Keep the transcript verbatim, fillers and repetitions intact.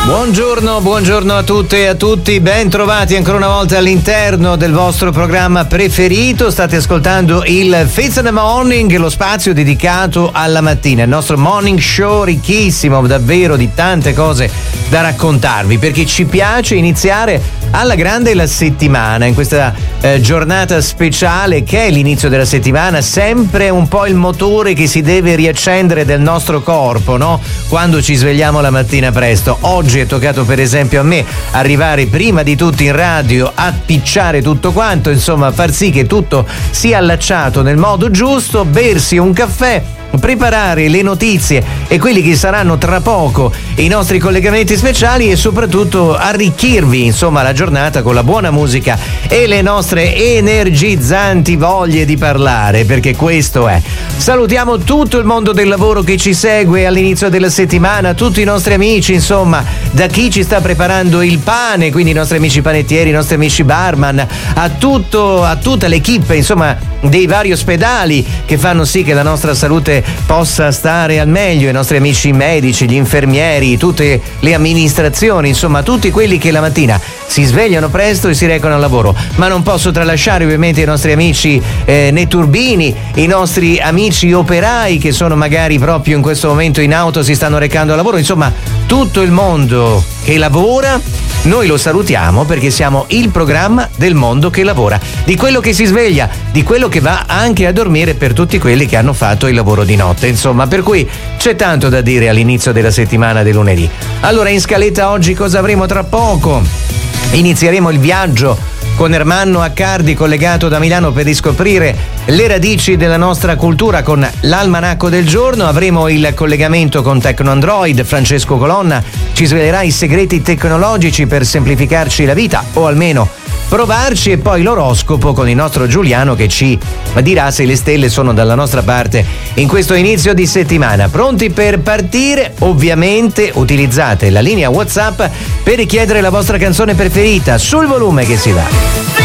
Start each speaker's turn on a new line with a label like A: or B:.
A: Buongiorno, buongiorno a tutte e a tutti, ben trovati ancora una volta all'interno del vostro programma preferito. State ascoltando il Fizz in the Morning, lo spazio dedicato alla mattina, il nostro morning show ricchissimo davvero di tante cose da raccontarvi, perché ci piace iniziare alla grande la settimana, in questa eh, giornata speciale che è l'inizio della settimana, sempre un po' il motore che si deve riaccendere del nostro corpo, no? Quando ci svegliamo la mattina presto. Oggi è toccato per esempio a me arrivare prima di tutti in radio, appicciare tutto quanto, insomma far sì che tutto sia allacciato nel modo giusto, bersi un caffè, preparare le notizie e quelli che saranno tra poco i nostri collegamenti speciali e soprattutto arricchirvi insomma la giornata con la buona musica e le nostre energizzanti voglie di parlare, perché questo è. Salutiamo tutto il mondo del lavoro che ci segue all'inizio della settimana, tutti i nostri amici, insomma, da chi ci sta preparando il pane, quindi i nostri amici panettieri, i nostri amici barman, a tutto, a tutta l'equipe, insomma, dei vari ospedali che fanno sì che la nostra salute possa stare al meglio, i nostri amici medici, gli infermieri, tutte le amministrazioni, insomma tutti quelli che la mattina si svegliano presto e si recano al lavoro. Ma non posso tralasciare ovviamente i nostri amici eh, netturbini, i nostri amici operai che sono magari proprio in questo momento in auto, si stanno recando al lavoro, insomma tutto il mondo che lavora. Noi lo salutiamo perché siamo il programma del mondo che lavora, di quello che si sveglia, di quello che va anche a dormire, per tutti quelli che hanno fatto il lavoro di notte, insomma, per cui c'è tanto da dire all'inizio della settimana del lunedì. Allora, in scaletta oggi cosa avremo tra poco? Inizieremo il viaggio con Ermanno Accardi, collegato da Milano per riscoprire le radici della nostra cultura con l'almanacco del giorno. Avremo il collegamento con Tecno Android, Francesco Colonna ci svelerà i segreti tecnologici per semplificarci la vita, o almeno provarci, e poi l'oroscopo con il nostro Giuliano che ci dirà se le stelle sono dalla nostra parte in questo inizio di settimana. Pronti per partire? Ovviamente utilizzate la linea WhatsApp per richiedere la vostra canzone preferita, sul volume che si va.